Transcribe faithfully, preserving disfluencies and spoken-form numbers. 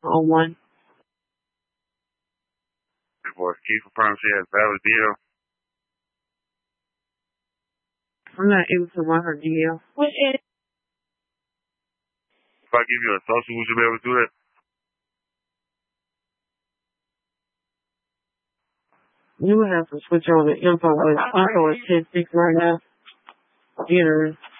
on one. Before Keith confirmed she has valid D L. I'm not able to run her D L. Which is? If I give you a social, would you be able to do that? You would have to switch on the info with info at ten six right now. Get her.